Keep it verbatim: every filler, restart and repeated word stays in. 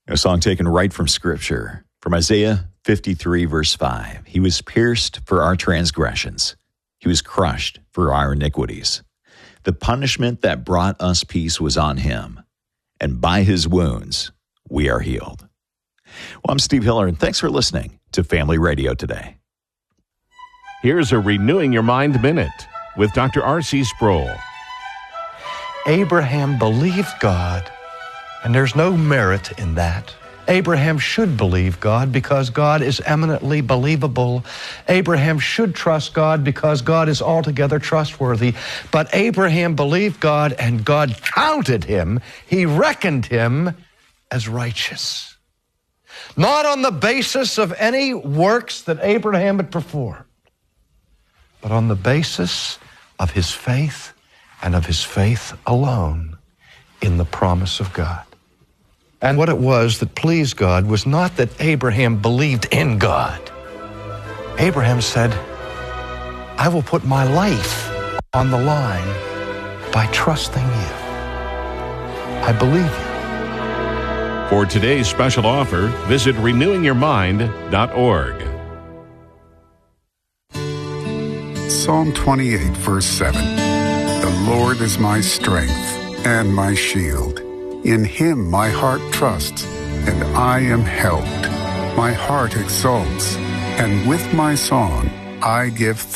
A song taken right from Scripture, from Isaiah fifty-three, verse five. He was pierced for our transgressions. He was crushed for our iniquities. The punishment that brought us peace was on him, and by his wounds we are healed. Well, I'm Steve Hiller, and thanks for listening to Family Radio today. Here's a Renewing Your Mind Minute with Doctor R C Sproul. Abraham believed God, and there's no merit in that. Abraham should believe God because God is eminently believable. Abraham should trust God because God is altogether trustworthy. But Abraham believed God, and God counted him, he reckoned him as righteous. Not on the basis of any works that Abraham had performed, but on the basis of his faith and of his faith alone in the promise of God. And what it was that pleased God was not that Abraham believed in God. Abraham said, I will put my life on the line by trusting you. I believe you. For today's special offer, visit renewing your mind dot org. Psalm twenty-eight, verse seven. The Lord is my strength and my shield. In him my heart trusts, and I am helped. My heart exults, and with my song I give